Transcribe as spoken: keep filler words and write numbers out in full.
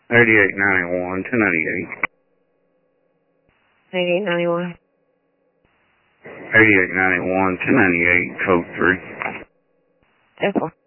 eighty-eight ninety-one, two ninety-eight. eighty-eight ninety-one. eighty-eight ninety-one, two ninety-eight, code three. ten four.